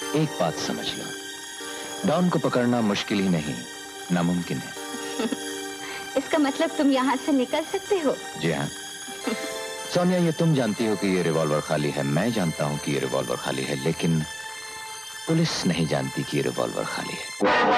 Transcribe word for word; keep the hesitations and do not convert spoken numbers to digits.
एक बात समझ लो, डॉन को पकड़ना मुश्किल ही नहीं, नामुमकिन है। इसका मतलब तुम यहाँ से निकल सकते हो? जी हाँ। सोनिया, ये तुम जानती हो कि ये रिवॉल्वर खाली है, मैं जानता हूँ कि ये रिवॉल्वर खाली है, लेकिन पुलिस नहीं जानती कि ये रिवॉल्वर खाली है।